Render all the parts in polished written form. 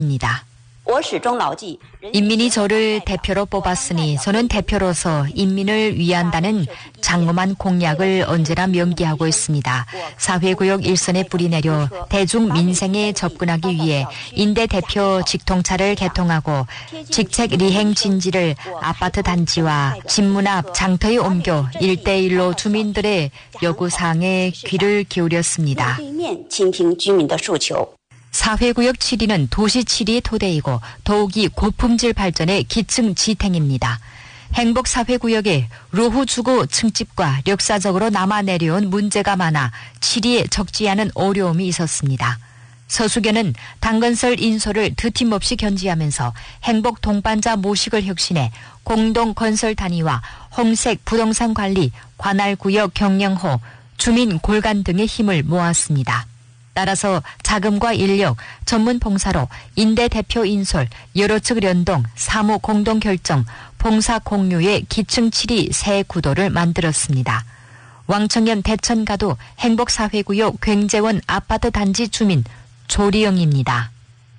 입니다. 인민이 저를 대표로 뽑았으니 저는 대표로서 인민을 위한다는 장엄한 공약을 언제나 명기하고 있습니다. 사회구역 일선에 뿌리 내려 대중 민생에 접근하기 위해 인대 대표 직통차를 개통하고 직책 리행 진지를 아파트 단지와 집문 앞 장터에 옮겨 1대1로 주민들의 요구사항에 귀를 기울였습니다. 사회구역 7위는 도시 7위의 토대이고 더욱이 고품질 발전의 기층 지탱입니다. 행복 사회구역에 노후 주거 층집과 역사적으로 남아 내려온 문제가 많아 7위에 적지 않은 어려움이 있었습니다. 서수견은 당건설 인소를 드팀없이 견지하면서 행복 동반자 모식을 혁신해 공동건설 단위와 홍색 부동산 관리, 관할구역 경영호, 주민 골간 등의 힘을 모았습니다. 따라서 자금과 인력, 전문 봉사로 인대 대표 인솔, 여러 측 연동, 사무 공동 결정, 봉사 공유의 기층 7위 새 구도를 만들었습니다. 왕청년 대천가도 행복사회구역 굉재원 아파트 단지 주민 조리영입니다.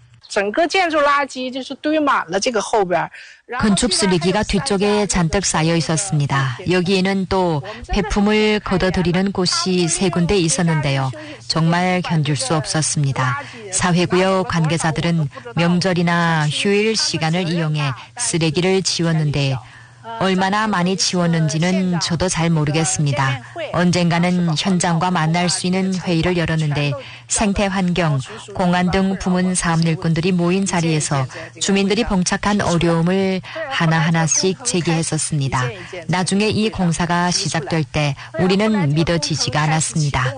건축 쓰레기가 뒤쪽에 잔뜩 쌓여 있었습니다. 여기에는 또 폐품을 걷어들이는 곳이 3군데 있었는데요. 정말 견딜 수 없었습니다. 사회구역 관계자들은 명절이나 휴일 시간을 이용해 쓰레기를 치웠는데 얼마나 많이 치웠는지는 저도 잘 모르겠습니다. 언젠가는 현장과 만날 수 있는 회의를 열었는데 생태환경, 공안 등 부문 사업 일꾼들이 모인 자리에서 주민들이 봉착한 어려움을 하나하나씩 제기했었습니다. 나중에 이 공사가 시작될 때 우리는 믿어지지가 않았습니다.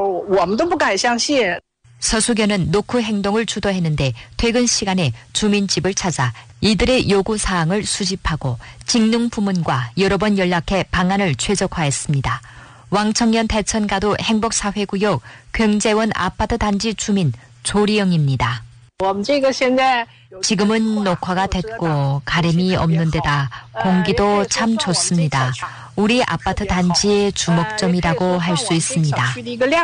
서수견은 노크 행동을 주도했는데 퇴근 시간에 주민집을 찾아 이들의 요구사항을 수집하고 직능 부문과 여러 번 연락해 방안을 최적화했습니다. 왕청년 대천가도 행복사회구역 굉재원 아파트 단지 주민 조리영입니다. 지금은 녹화가 됐고 가림이 없는 데다 공기도 참 좋습니다. 우리 아파트 단지의 주목점이라고 할 수 있습니다.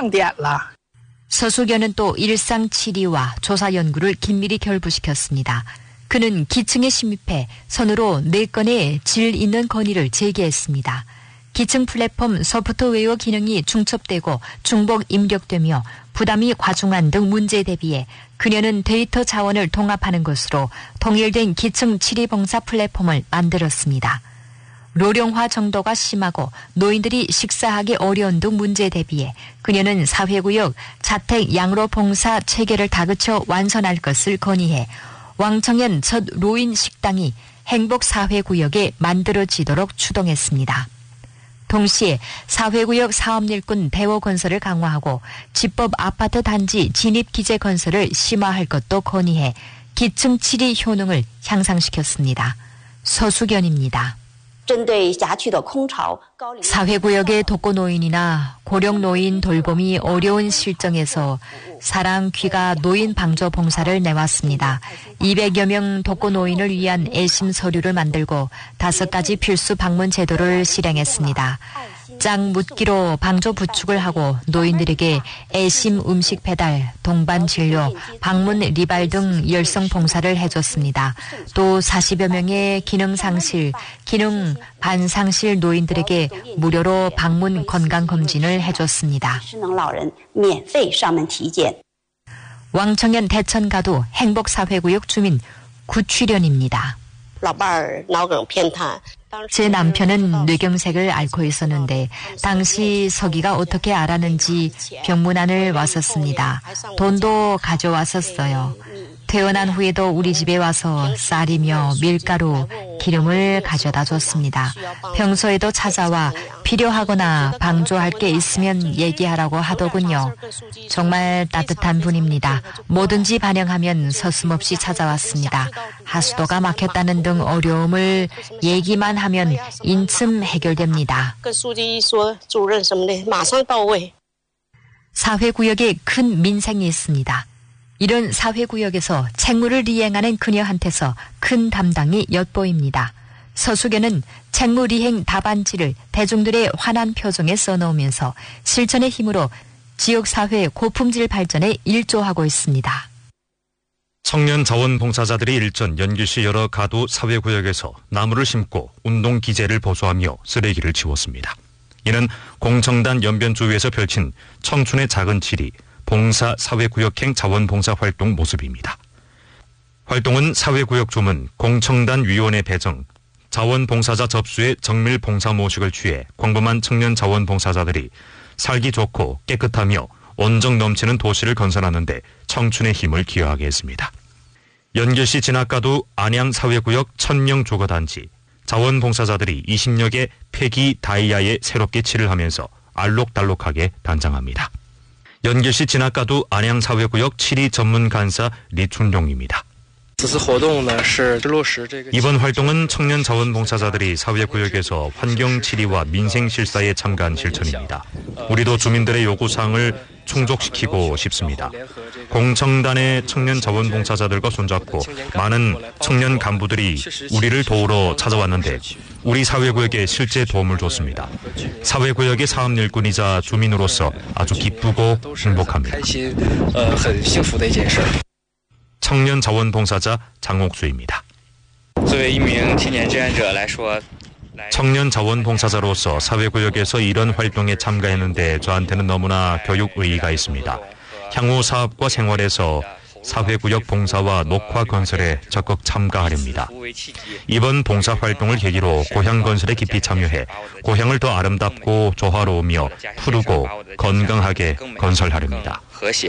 서수견은 또 일상 7위와 조사 연구를 긴밀히 결부시켰습니다. 그는 기층에 침입해 선으로 4건의 질 있는 건의를 제기했습니다. 기층 플랫폼 소프트웨어 기능이 중첩되고 중복 입력되며 부담이 과중한 등 문제에 대비해 그녀는 데이터 자원을 통합하는 것으로 통일된 기층 7위 봉사 플랫폼을 만들었습니다. 노령화 정도가 심하고 노인들이 식사하기 어려운 등 문제에 대비해 그녀는 사회구역 자택 양로 봉사 체계를 다그쳐 완선할 것을 건의해 왕청년 첫 노인 식당이 행복사회구역에 만들어지도록 추동했습니다. 동시에 사회구역 사업일꾼 대호 건설을 강화하고 집법 아파트 단지 진입기재 건설을 심화할 것도 건의해 기층 7위 효능을 향상시켰습니다. 서수견입니다. 사회구역의 독거노인이나 고령노인 돌봄이 어려운 실정에서 사랑 귀가 노인 방조 봉사를 내왔습니다. 200여 명 독거노인을 위한 애심 서류를 만들고 5가지 필수 방문 제도를 실행했습니다. 짝 묻기로 방조 부축을 하고 노인들에게 애심 음식 배달, 동반 진료, 방문 리발 등 열성 봉사를 해줬습니다. 또 40여 명의 기능상실, 기능 반상실 노인들에게 무료로 방문 건강검진을 해줬습니다. 왕청년 대천가도 행복사회구역 주민 구취련입니다. 제 남편은 뇌경색을 앓고 있었는데 당시 서기가 어떻게 알았는지 병문안을 왔었습니다. 돈도 가져왔었어요. 퇴원한 후에도 우리 집에 와서 쌀이며 밀가루, 기름을 가져다 줬습니다. 평소에도 찾아와 필요하거나 방조할 게 있으면 얘기하라고 하더군요. 정말 따뜻한 분입니다. 뭐든지 반영하면 서슴없이 찾아왔습니다. 하수도가 막혔다는 등 어려움을 얘기만 하면 인침 해결됩니다. 사회구역에 큰 민생이 있습니다. 이런 사회구역에서 책무를 이행하는 그녀한테서 큰 담당이 엿보입니다. 서수견은 책무 이행 답안지를 대중들의 환한 표정에 써놓으면서 실천의 힘으로 지역사회 고품질 발전에 일조하고 있습니다. 청년 자원봉사자들이 일전 연길시 여러 가두 사회구역에서 나무를 심고 운동기재를 보수하며 쓰레기를 치웠습니다. 이는 공청단 연변 주위에서 펼친 청춘의 작은 지리 봉사 사회구역행 자원봉사 활동 모습입니다. 활동은 사회구역 주문 공청단 위원회 배정, 자원봉사자 접수의 정밀 봉사 모식을 취해 광범한 청년 자원봉사자들이 살기 좋고 깨끗하며 온정 넘치는 도시를 건설하는 데 청춘의 힘을 기여하게 했습니다. 연길시 진학가두 안양사회구역 1000명 조거단지 자원봉사자들이 20여 개 폐기 다이아에 새롭게 칠을 하면서 알록달록하게 단장합니다. 연길시 진학가두 안양사회구역 7위 전문간사 리춘룡입니다. 이번 활동은 청년 자원봉사자들이 사회구역에서 환경치리와 민생실사에 참가한 실천입니다. 우리도 주민들의 요구사항을 충족시키고 싶습니다. 공청단의 청년 자원봉사자들과 손잡고 많은 청년 간부들이 우리를 도우러 찾아왔는데 우리 사회구역에 실제 도움을 줬습니다. 사회구역의 사업 일꾼이자 주민으로서 아주 기쁘고 행복합니다. 청년 자원봉사자 장옥수입니다. 청년 자원봉사자로서 사회구역에서 이런 활동에 참가했는데 저한테는 너무나 교육 의의가 있습니다. 향후 사업과 생활에서 사회구역 봉사와 녹화 건설에 적극 참가하렵니다. 이번 봉사활동을 계기로 고향 건설에 깊이 참여해 고향을 더 아름답고 조화로우며 푸르고 건강하게 건설하렵니다.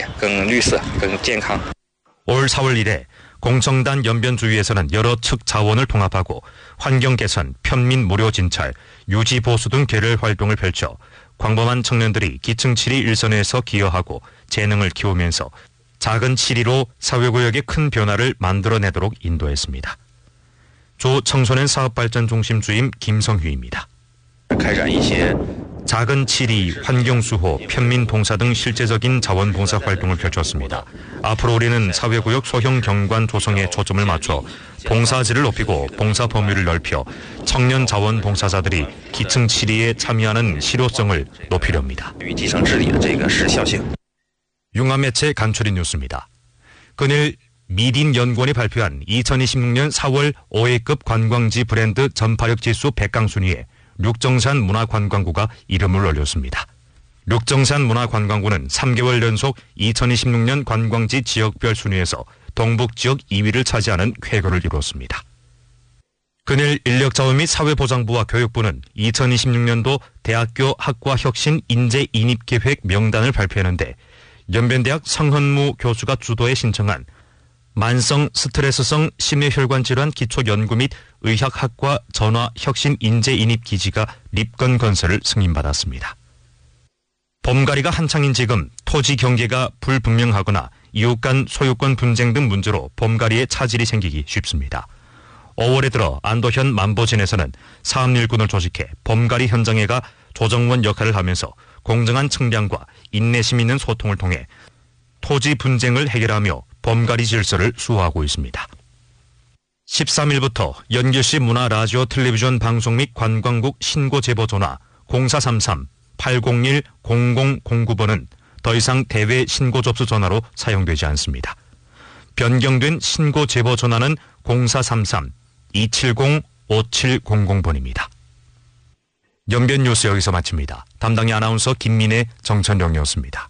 올 4월 1일 공청단 연변 주위에서는 여러 측 자원을 통합하고 환경 개선, 편민 무료 진찰, 유지 보수 등 계열 활동을 펼쳐 광범한 청년들이 기층 치리 일선에서 기여하고 재능을 키우면서 작은 치리로 사회구역의 큰 변화를 만들어내도록 인도했습니다. 조 청소년 사업발전중심 주임 김성휘입니다. 작은 치리, 환경수호, 편민봉사 등 실제적인 자원봉사 활동을 펼쳤습니다. 앞으로 우리는 사회구역 소형 경관 조성에 초점을 맞춰 봉사질을 높이고 봉사 범위를 넓혀 청년 자원봉사자들이 기층 치리에 참여하는 실효성을 높이렵니다. 융합매체 간추린 뉴스입니다. 그늘 미딘연구원이 발표한 2026년 4월 5회급 관광지 브랜드 전파력 지수 100강 순위에 륙정산 문화관광구가 이름을 올렸습니다. 륙정산 문화관광구는 3개월 연속 2026년 관광지 지역별 순위에서 동북지역 2위를 차지하는 쾌거를 이뤘습니다. 그늘 인력자원 및 사회보장부와 교육부는 2026년도 대학교 학과혁신 인재인입계획 명단을 발표했는데 연변대학 성헌무 교수가 주도해 신청한 만성 스트레스성 심뇌혈관 질환 기초연구 및 의학학과 전화혁신 인재인입 기지가 립건건설을 승인받았습니다. 봄가리가 한창인 지금 토지 경계가 불분명하거나 이웃 간 소유권 분쟁 등 문제로 봄가리에 차질이 생기기 쉽습니다. 5월에 들어 안도현 만보진에서는 사업일꾼을 조직해 봄가리 현장에가 조정원 역할을 하면서 공정한 측량과 인내심 있는 소통을 통해 토지 분쟁을 해결하며 봄가리 질서를 수호하고 있습니다. 13일부터 연길시 문화 라디오 텔레비전 방송 및 관광국 신고 제보 전화 0433-801-0009번은 더 이상 대외 신고 접수 전화로 사용되지 않습니다. 변경된 신고 제보 전화는 0433-270-5700번입니다. 연변 뉴스 여기서 마칩니다. 담당의 아나운서 김민혜, 정천령이었습니다.